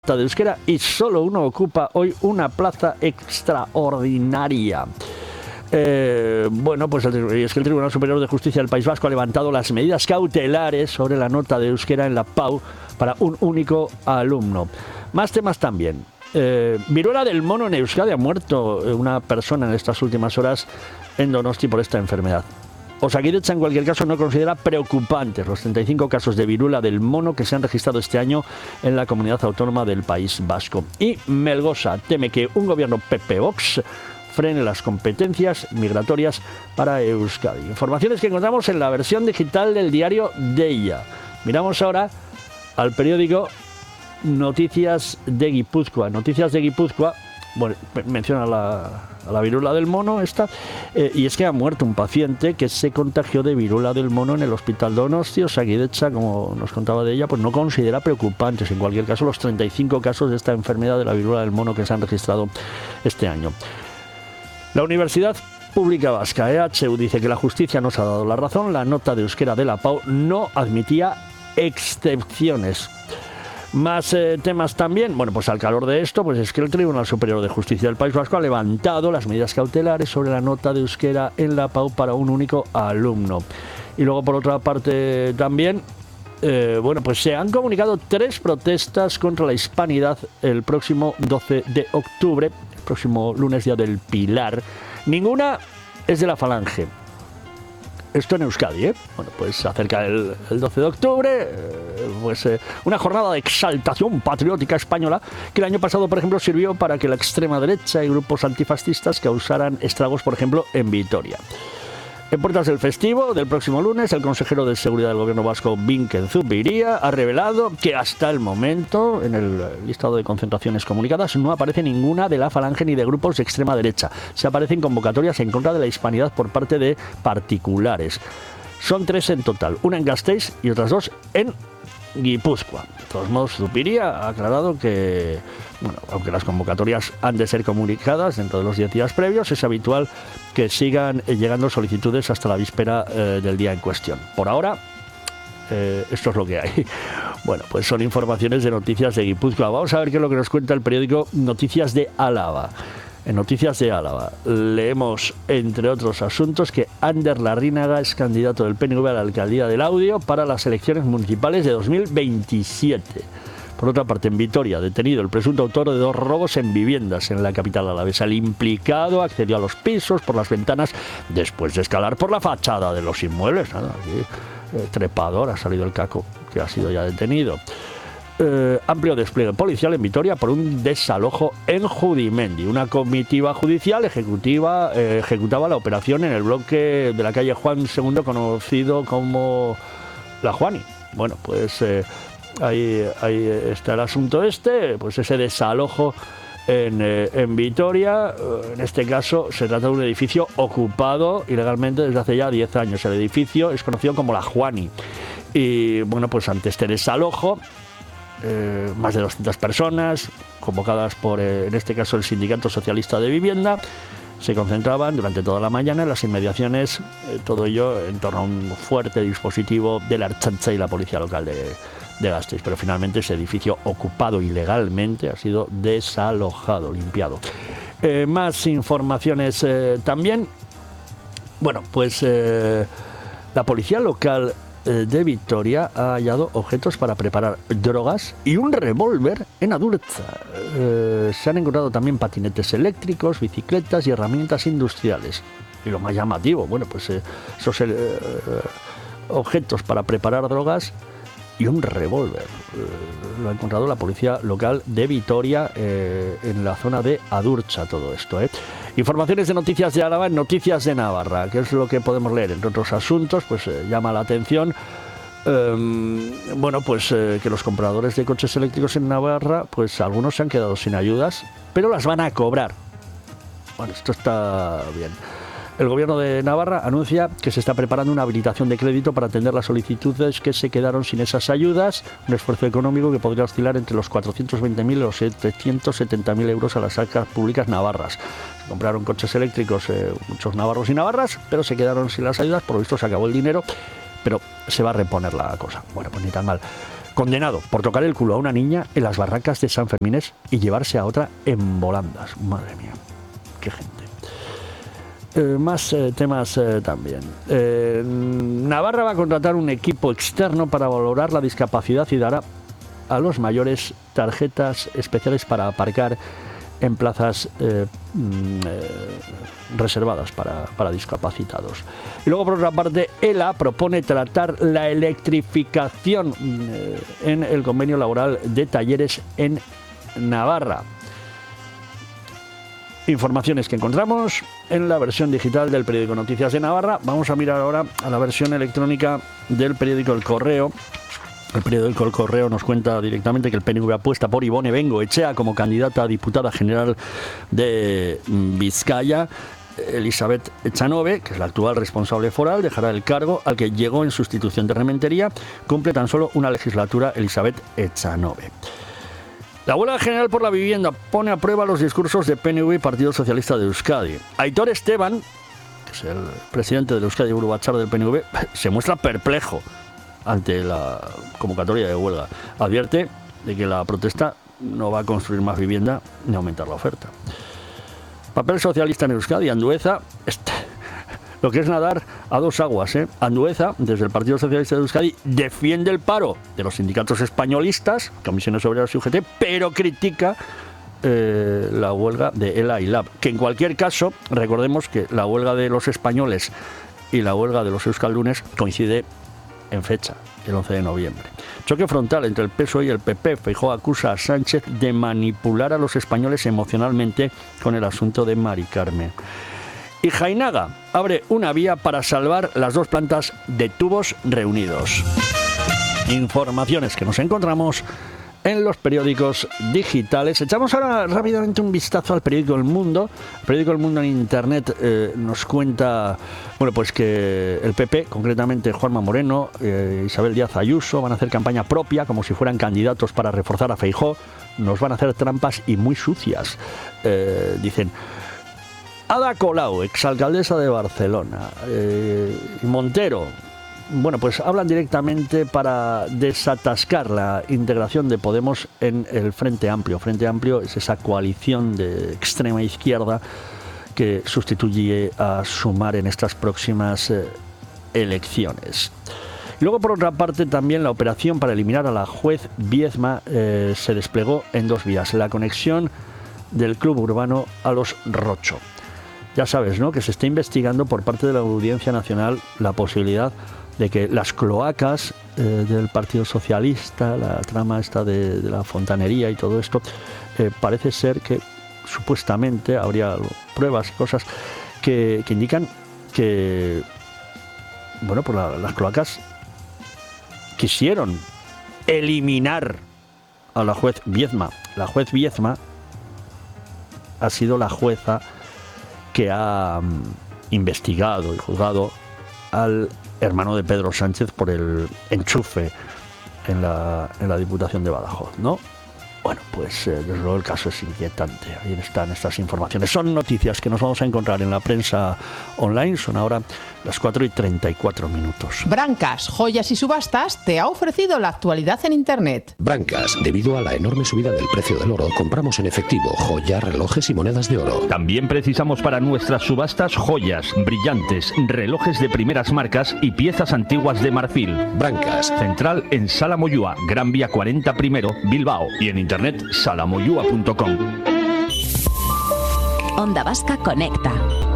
de euskera y solo uno ocupa hoy una plaza extraordinaria. Bueno, pues es que el Tribunal Superior de Justicia del País Vasco ha levantado las medidas cautelares sobre la nota de euskera en la PAU para un único alumno. Más temas también. Viruela del mono en Euskadi. Ha muerto una persona en estas últimas horas en Donosti por esta enfermedad. Osakidetza, en cualquier caso, no considera preocupantes los 35 casos de viruela del mono que se han registrado este año en la comunidad autónoma del País Vasco. Y Melgosa teme que un gobierno PP-Vox frene las competencias migratorias para Euskadi. Informaciones que encontramos en la versión digital del diario Deia. Miramos ahora al periódico Noticias de Guipúzcoa. Noticias de Guipúzcoa, bueno, menciona a la viruela del mono esta, y es que ha muerto un paciente que se contagió de viruela del mono en el hospital Donosti. Osakidetza, como nos contaba de ella, pues no considera preocupantes en cualquier caso los 35 casos de esta enfermedad de la viruela del mono que se han registrado este año. La Universidad Pública Vasca, EHU, dice que la justicia nos ha dado la razón. La nota de euskera de la PAU no admitía excepciones. Más temas también. Bueno, pues al calor de esto, pues es que el Tribunal Superior de Justicia del País Vasco ha levantado las medidas cautelares sobre la nota de euskera en la PAU para un único alumno. Y luego, por otra parte, también, bueno, pues se han comunicado 3 protestas contra la hispanidad el próximo 12 de octubre, el próximo lunes, día del Pilar. Ninguna es de la Falange. Esto en Euskadi, ¿eh? Bueno, pues se acerca el 12 de octubre, una jornada de exaltación patriótica española que el año pasado, por ejemplo, sirvió para que la extrema derecha y grupos antifascistas causaran estragos, por ejemplo, en Vitoria. En puertas del festivo del próximo lunes, el consejero de Seguridad del Gobierno vasco, Binken Zubiría, ha revelado que hasta el momento, en el listado de concentraciones comunicadas, no aparece ninguna de la Falange ni de grupos de extrema derecha. Se aparecen convocatorias en contra de la hispanidad por parte de particulares. Son 3 en total, una en Gasteiz y otras 2 en Guipúzcoa. De todos modos, Zubiría ha aclarado que, bueno, aunque las convocatorias han de ser comunicadas dentro de los 10 días previos, es habitual que sigan llegando solicitudes hasta la víspera del día en cuestión. Por ahora, esto es lo que hay. Bueno, pues son informaciones de Noticias de Guipúzcoa. Vamos a ver qué es lo que nos cuenta el periódico Noticias de Álava. En Noticias de Álava leemos, entre otros asuntos, que Ander Larrinaga es candidato del PNV a la alcaldía del Laudio para las elecciones municipales de 2027. Por otra parte, en Vitoria, detenido el presunto autor de 2 robos en viviendas en la capital alavesa. El implicado accedió a los pisos por las ventanas después de escalar por la fachada de los inmuebles. Nada, aquí, trepador, ha salido el caco, que ha sido ya detenido. Amplio despliegue policial en Vitoria por un desalojo en Judimendi. Una comitiva judicial ejecutaba la operación en el bloque de la calle Juan II, conocido como La Juani. Bueno, pues ahí está el asunto pues ese desalojo en Vitoria. En este caso se trata de un edificio ocupado ilegalmente desde hace ya 10 años. El edificio es conocido como La Juani. Y bueno, pues ante este desalojo, más de 200 personas, convocadas por, en este caso, el Sindicato Socialista de Vivienda, se concentraban durante toda la mañana en las inmediaciones, todo ello en torno a un fuerte dispositivo de la Ertzaintza y la Policía Local de Gasteiz. Pero finalmente ese edificio ocupado ilegalmente ha sido desalojado, limpiado. Más informaciones también. Bueno, pues la Policía Local de Vitoria ha hallado objetos para preparar drogas y un revólver en Adurza. Se han encontrado también patinetes eléctricos, bicicletas y herramientas industriales. Y lo más llamativo, bueno, pues esos objetos para preparar drogas y un revólver. Lo ha encontrado la Policía Local de Vitoria en la zona de Adurza, todo esto. Informaciones de Noticias de Álava en Noticias de Navarra, que es lo que podemos leer. Entre otros asuntos, pues llama la atención, bueno, pues que los compradores de coches eléctricos en Navarra, pues algunos se han quedado sin ayudas, pero las van a cobrar. Bueno, esto está bien. El Gobierno de Navarra anuncia que se está preparando una habilitación de crédito para atender las solicitudes que se quedaron sin esas ayudas, un esfuerzo económico que podría oscilar entre los 420.000 y los 770.000 euros a las arcas públicas navarras. Se compraron coches eléctricos muchos navarros y navarras, pero se quedaron sin las ayudas, por lo visto se acabó el dinero, pero se va a reponer la cosa. Bueno, pues ni tan mal. condenado por tocar el culo a una niña en las barracas de San Fermines y llevarse a otra en volandas. Madre mía, qué gente. Más temas también. Navarra va a contratar un equipo externo para valorar la discapacidad y dará a los mayores tarjetas especiales para aparcar en plazas reservadas para discapacitados. Y luego, por otra parte, ELA propone tratar la electrificación en el convenio laboral de talleres en Navarra. Informaciones que encontramos en la versión digital del periódico Noticias de Navarra. Vamos a mirar ahora a la versión electrónica del periódico El Correo. El periódico El Correo nos cuenta directamente que el PNV apuesta por Ibone Bengoechea como candidata a diputada general de Vizcaya. Elizabeth Echanove, que es la actual responsable foral, dejará el cargo al que llegó en sustitución de Rementería. Cumple tan solo una legislatura Elizabeth Echanove. La huelga general por la vivienda pone a prueba los discursos de PNV y Partido Socialista de Euskadi. Aitor Esteban, que es el presidente del Euskadi Buru Batzar del PNV, se muestra perplejo ante la convocatoria de huelga. Advierte de que la protesta no va a construir más vivienda ni aumentar la oferta. Papel socialista en Euskadi, Andueza, lo que es nadar a dos aguas, ¿eh? Andueza, desde el Partido Socialista de Euskadi, defiende el paro de los sindicatos españolistas, Comisiones Obreras y UGT, pero critica la huelga de ELA y LAB, que en cualquier caso, recordemos que la huelga de los españoles y la huelga de los euskaldunes coincide en fecha, el 11 de noviembre. Choque frontal entre el PSOE y el PP. Feijóo acusa a Sánchez de manipular a los españoles emocionalmente con el asunto de Mari Carmen. Y Jainaga abre una vía para salvar las dos plantas de Tubos Reunidos. Informaciones que nos encontramos en los periódicos digitales. Echamos ahora rápidamente un vistazo al periódico El Mundo. El periódico El Mundo en Internet nos cuenta, bueno, pues que el PP, concretamente Juanma Moreno, Isabel Díaz Ayuso, van a hacer campaña propia como si fueran candidatos para reforzar a Feijóo. Nos van a hacer trampas y muy sucias. Dicen Ada Colau, exalcaldesa de Barcelona, Montero. Bueno, pues hablan directamente para desatascar la integración de Podemos en el Frente Amplio. Frente Amplio es esa coalición de extrema izquierda que sustituye a Sumar en estas próximas elecciones. Luego, por otra parte, también la operación para eliminar a la juez Viezma se desplegó en dos vías. La conexión del Club Urbano a los Rocho. Ya sabes, ¿no?, que se está investigando por parte de la Audiencia Nacional la posibilidad de que las cloacas del Partido Socialista, la trama esta de la fontanería y todo esto, parece ser que supuestamente habría pruebas y cosas que indican que, bueno, pues las cloacas quisieron eliminar a la juez Viezma. La juez Viezma ha sido la jueza que ha investigado y juzgado al hermano de Pedro Sánchez por el enchufe en la Diputación de Badajoz, ¿no? Bueno, pues desde luego el caso es inquietante. Ahí están estas informaciones. Son noticias que nos vamos a encontrar en la prensa online. Son ahora las 4:34. Brancas, Joyas y Subastas te ha ofrecido la actualidad en Internet. Brancas, debido a la enorme subida del precio del oro, compramos en efectivo joyas, relojes y monedas de oro. También precisamos para nuestras subastas joyas, brillantes, relojes de primeras marcas y piezas antiguas de marfil. Brancas. Central en Sala Moyúa, Gran Vía 40 I, Bilbao, y en internet salamoyua.com. Onda Vasca Conecta.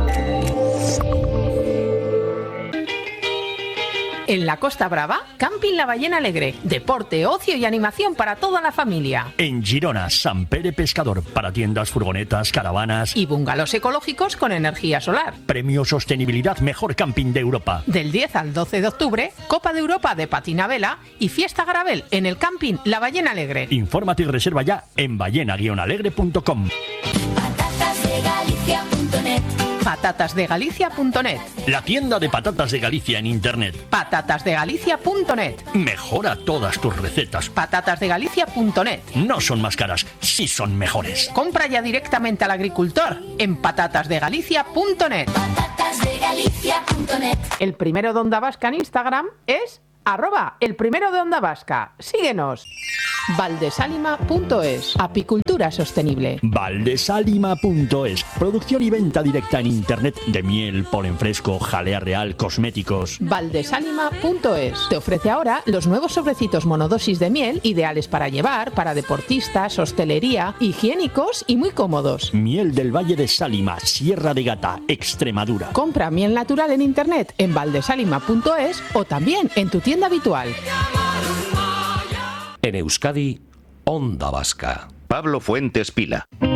En la Costa Brava, Camping La Ballena Alegre. Deporte, ocio y animación para toda la familia. En Girona, Sant Pere Pescador, para tiendas, furgonetas, caravanas Y bungalows ecológicos con energía solar. Premio Sostenibilidad Mejor Camping de Europa. Del 10 al 12 de octubre, Copa de Europa de patina vela y Fiesta Garabel en el Camping La Ballena Alegre. Infórmate y reserva ya en ballena-alegre.com. Patatasdegalicia.net. La tienda de patatas de Galicia en internet. Patatasdegalicia.net. Mejora todas tus recetas. Patatasdegalicia.net. No son más caras, sí son mejores. Compra ya directamente al agricultor en patatasdegalicia.net. Patatasdegalicia.net. El primero de Onda Vasca en Instagram es @elprimero de Onda Vasca. Síguenos. Valdesalima.es. Apicultura sostenible. Valdesalima.es. Producción y venta directa en internet de miel, polen fresco, jalea real, cosméticos. Valdesalima.es. Te ofrece ahora los nuevos sobrecitos monodosis de miel, ideales para llevar, para deportistas, hostelería, higiénicos y muy cómodos. Miel del Valle de Sálima, Sierra de Gata, Extremadura. Compra miel natural en internet en valdesalima.es o también en tu tienda habitual. En Euskadi, Onda Vasca. Pablo Fuentes Pila.